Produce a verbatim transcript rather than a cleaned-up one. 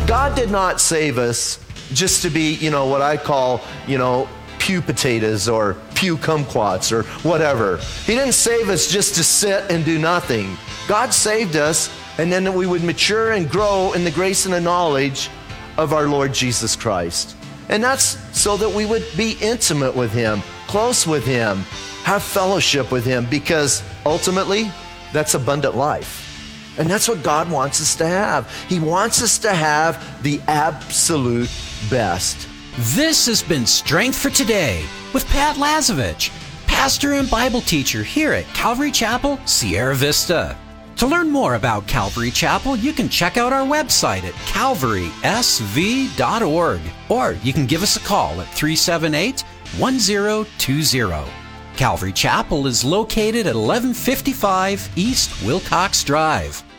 God did not save us just to be, you know, what I call, you know, pew potatoes or pew kumquats or whatever. He didn't save us just to sit and do nothing. God saved us, and then that we would mature and grow in the grace and the knowledge of our Lord Jesus Christ. And that's so that we would be intimate with him, close with him, have fellowship with him, because ultimately, that's abundant life. And that's what God wants us to have. He wants us to have the absolute best. This has been Strength for Today with Pat Lazovich, pastor and Bible teacher here at Calvary Chapel, Sierra Vista. To learn more about Calvary Chapel, you can check out our website at calvary s v dot org, or you can give us a call at three seven eight, one zero two zero. Calvary Chapel is located at eleven fifty-five East Wilcox Drive.